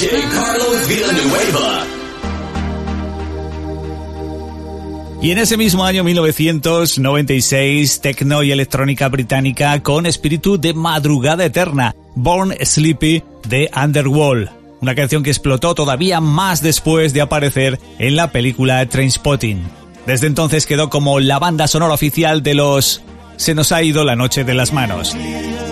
DJ Carlos Villanueva. Y en ese mismo año 1996, tecno y electrónica británica con espíritu de madrugada eterna, Born Sleepy de Underworld, una canción que explotó todavía más después de aparecer en la película Trainspotting. Desde entonces quedó como la banda sonora oficial de los Se nos ha ido la noche de las manos.